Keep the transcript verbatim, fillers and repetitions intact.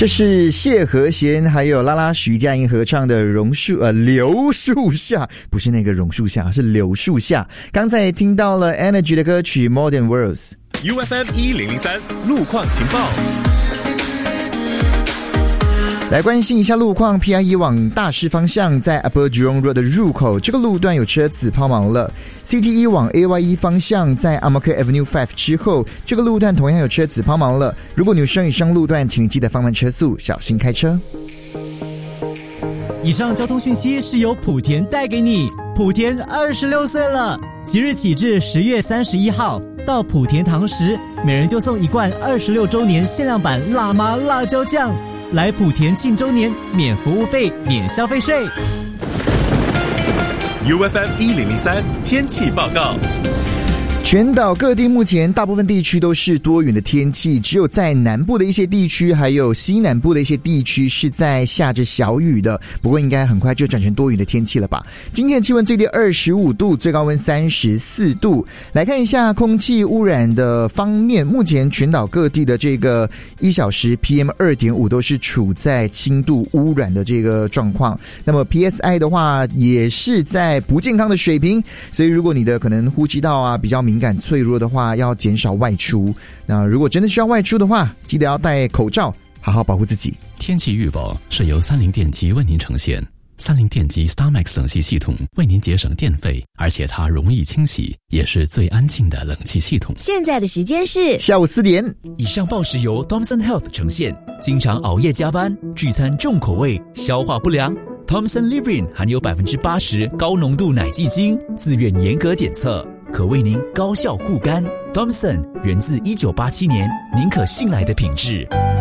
这是谢和弦还有拉拉徐佳莹合唱的榕树呃柳树下，不是那个榕树下，是柳树下。刚才也听到了 Energy 的歌曲 Modern Worlds。 U F M 一零零三路况情报， 来关心一下路况。 P I E 往大师方向在 Upper Jurong Road 的入口，这个路段有车子抛锚了。 C T E 往 A Y E 方向在 Ang Mo Kio Avenue 五之后，这个路段同样有车子抛锚了。如果你有使用以上路段，请你记得放慢车速，小心开车。 以上交通讯息是由莆田带给你。莆田二十六岁了，即日起至十月三十一号，到莆田堂食，每人就送一罐二十六周年限量版辣妈辣椒酱。来莆田庆周年，免服务费，免消费税。 U F M 一零零三天气报告。 全岛各地目前大部分地区都是多云的天气，只有在南部的一些地区还有西南部的一些地区是在下着小雨的，不过应该很快就转成多云的天气了吧。今天的气温最低二十五度，最高温三十四度。来看一下空气污染的方面，目前全岛各地的这个一小时 P M 二点五 都是处在轻度污染的这个状况，那么 P S I 的话也是在不健康的水平，所以如果你的可能呼吸道啊比较敏感脆弱的话，要减少外出。那如果真的需要外出的话，记得要戴口罩，好好保护自己。 天气预报是由三菱电机为您呈现。三菱电机 StarMax 冷气系统为您节省电费，而且它容易清洗，也是最安静的冷气系统。 现在的时间是下午四点。 以上报时由 Thomson Health 呈现。经常熬夜加班，聚餐重口味，消化不良。Thomson Livrin 含有 百分之八十 高浓度奶基精，自愿严格检测，可为您高效护肝。Thomson 源自一九八七年，您可信赖的品质。